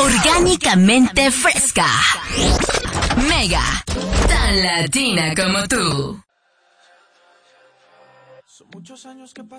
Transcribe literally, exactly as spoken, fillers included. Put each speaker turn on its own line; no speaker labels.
Orgánicamente fresca. Mega, tan latina como tú.
Son muchos años que